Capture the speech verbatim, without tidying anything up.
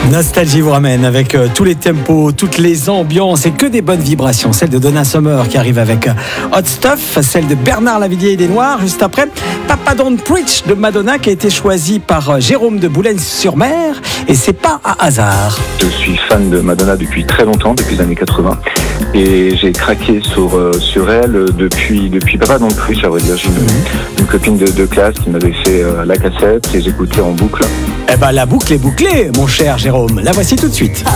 Nostalgie vous ramène avec euh, tous les tempos, toutes les ambiances et que des bonnes vibrations. Celle de Donna Summer qui arrive avec euh, Hot Stuff, celle de Bernard Lavilliers et des Noirs. Juste après, Papa Don't Preach de Madonna qui a été choisie par euh, Jérôme de Boulogne-sur-Mer. Et c'est pas un hasard. Je suis fan de Madonna depuis très longtemps, depuis les années quatre-vingts. Et j'ai craqué sur, euh, sur elle depuis, depuis Papa Don't Preach, à vrai dire. J'ai une, mmh. une copine de, de classe qui m'avait fait euh, la cassette et j'écoutais en boucle. Eh ben la boucle est bouclée, mon cher Jérôme. La voici tout de suite.